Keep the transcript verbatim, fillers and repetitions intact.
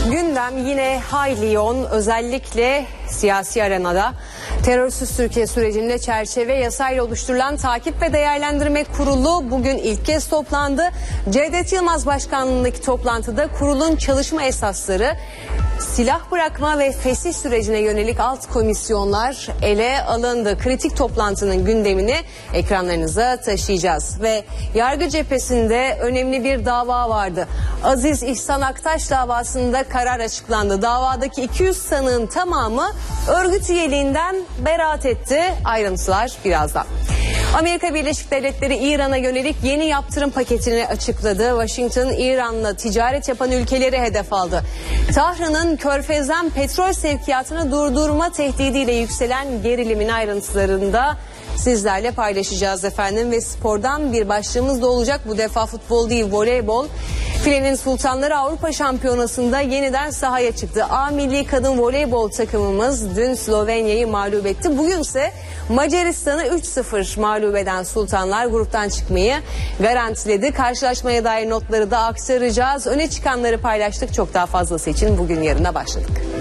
Gündem yine hayli yoğun, özellikle siyasi arenada. Terörsüz Türkiye sürecinde çerçeve yasayla oluşturulan Takip ve Değerlendirme Kurulu bugün ilk kez toplandı. Cevdet Yılmaz başkanlığındaki toplantıda kurulun çalışma esasları, silah bırakma ve fesih sürecine yönelik alt komisyonlar ele alındı. Kritik toplantının gündemini ekranlarınıza taşıyacağız. Ve yargı cephesinde önemli bir dava vardı. Aziz İhsan Aktaş davasında karar açıklandı. Davadaki iki yüz sanığın tamamı örgüt üyeliğinden beraat etti. Ayrıntılar birazdan. Amerika Birleşik Devletleri İran'a yönelik yeni yaptırım paketini açıkladı. Washington, İran'la ticaret yapan ülkeleri hedef aldı. Tahran'ın Körfez'den petrol sevkiyatını durdurma tehdidiyle yükselen gerilimin ayrıntılarında sizlerle paylaşacağız efendim. Ve spordan bir başlığımız da olacak. Bu defa futbol değil, voleybol. Filenin Sultanları Avrupa Şampiyonası'nda yeniden sahaya çıktı. A milli kadın voleybol takımımız dün Slovenya'yı mağlup etti. Bugünse Macaristan'ı üç sıfır mağlup eden Sultanlar gruptan çıkmayı garantiledi. Karşılaşmaya dair notları da aktaracağız. Öne çıkanları paylaştık. Çok daha fazlası için bugün yarına başladık.